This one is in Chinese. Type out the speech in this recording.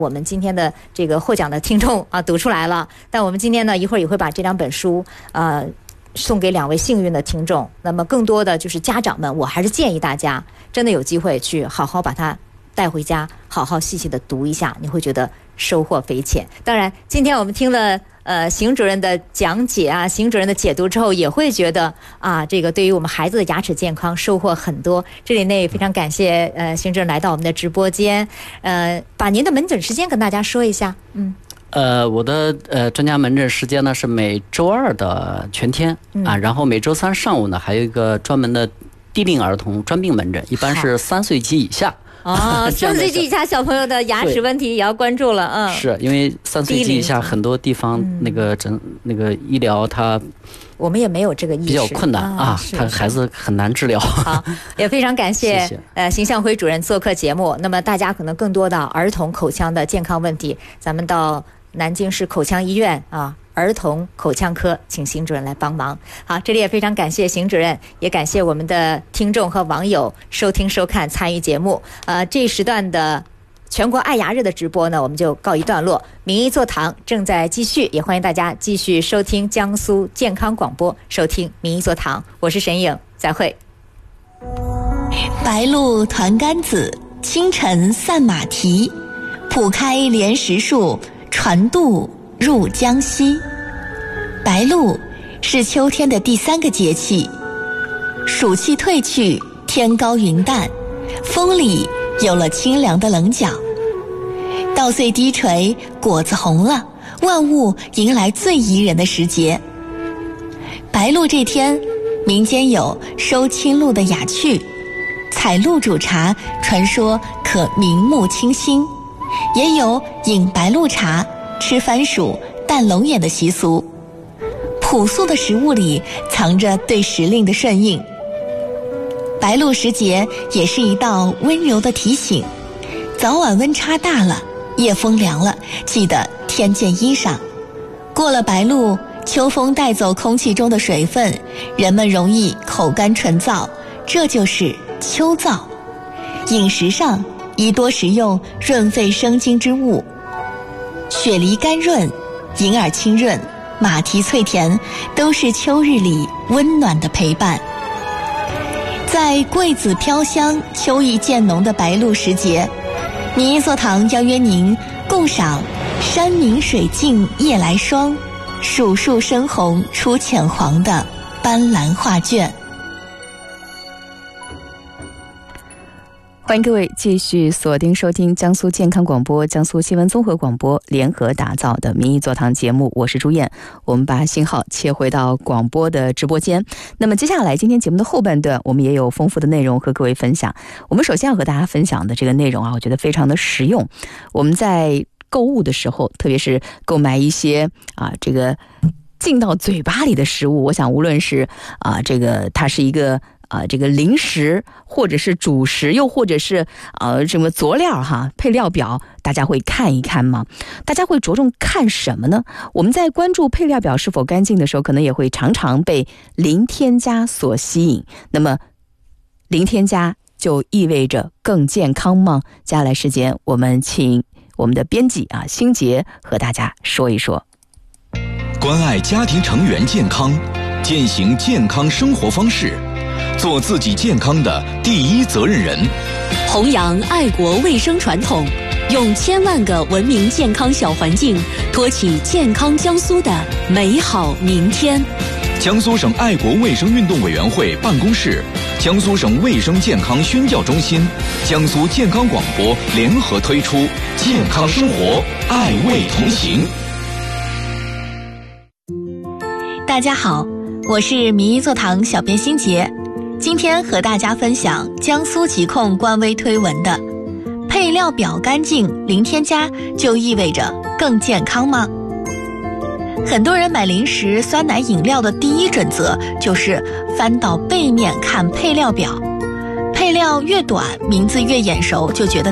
我们今天的这个获奖的听众啊读出来了，但我们今天呢一会儿也会把这两本书送给2位幸运的听众。那么更多的就是家长们，我还是建议大家真的有机会去好好把它带回家，好好细细的读一下，你会觉得收获匪浅。当然今天我们听了邢主任的讲解啊，邢主任的解读之后，也会觉得啊，这个对于我们孩子的牙齿健康收获很多。这里呢也非常感谢邢主任来到我们的直播间，把您的门诊时间跟大家说一下。 我的专家门诊时间呢是每周2的全天啊，然后每周3上午呢还有一个专门的低龄儿童专病门诊，一般是3岁及以下。 3岁及以下小朋友的牙齿问题也要关注了。 是因为3岁及以下很多地方那个医疗它我们也没有这个意识， 比较困难他孩子很难治疗。好， 也非常感谢邢向辉主任做客节目。那么大家可能更多的儿童口腔的健康问题，咱们到南京市口腔医院儿童口腔科请邢主任来帮忙。好，这里也非常感谢邢主任，也感谢我们的听众和网友收听收看参与节目。这一时段的全国爱牙日的直播呢，我们就告一段落。名医座堂正在继续，也欢迎大家继续收听江苏健康广播，收听名医座堂。我是沈颖，再会。 白露团杆子，清晨散马蹄，铺开莲石树，船渡入江西。白露是秋天的第3个节气，暑气退去，天高云淡，风里有了清凉的棱角。稻穗低垂，果子红了，万物迎来最宜人的时节。白露这天，民间有收清露的雅趣，采露煮茶，传说可明目清心，也有饮白露茶、吃番薯、淡龙眼的习俗。朴素的食物里藏着对时令的顺应。白露时节也是一道温柔的提醒，早晚温差大了，夜风凉了，记得添件衣裳。过了白露，秋风带走空气中的水分，人们容易口干唇燥，这就是秋燥。饮食上宜多食用润肺生津之物，雪梨甘润，银耳清润，马蹄脆甜，都是秋日里温暖的陪伴。在桂子飘香、秋意渐浓的白露时节，名医座堂邀约您共赏山明水净夜来霜，树树深红出浅黄的斑斓画卷。 欢迎各位继续锁定收听江苏健康广播、江苏新闻综合广播联合打造的名医座堂节目，我是朱燕。我们把信号切回到广播的直播间。那么接下来今天节目的后半段，我们也有丰富的内容和各位分享。我们首先要和大家分享的这个内容我觉得非常的实用。我们在购物的时候，特别是购买一些这个进到嘴巴里的食物，我想无论是这个它是一个这个零食，或者是主食，又或者是什么佐料配料表，大家会看一看吗？大家会着重看什么呢？我们在关注配料表是否干净的时候，可能也会常常被零添加所吸引。那么零添加就意味着更健康吗？接下来时间我们请我们的编辑星杰和大家说一说。 关爱家庭成员健康，践行健康生活方式，做自己健康的第一责任人， 弘扬爱国卫生传统，用千万个文明健康小环境，托起健康江苏的美好明天。 江苏省爱国卫生运动委员会办公室、江苏省卫生健康宣教中心、江苏健康广播联合推出健康生活，爱卫同行。 大家好，我是名医座堂小编欣杰，今天和大家分享江苏疾控官微推文的配料表干净零添加就意味着更健康吗？很多人买零食、酸奶、饮料的第一准则就是翻到背面看配料表，配料越短，名字越眼熟，就觉得